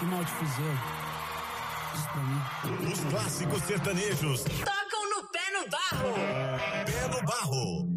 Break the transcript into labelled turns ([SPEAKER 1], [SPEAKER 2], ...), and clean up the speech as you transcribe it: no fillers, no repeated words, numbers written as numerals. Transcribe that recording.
[SPEAKER 1] Que mal te fiz eu? Diz pra mim.
[SPEAKER 2] Os clássicos sertanejos.
[SPEAKER 3] Tocam no Pé no Barro.
[SPEAKER 2] Pé no Barro.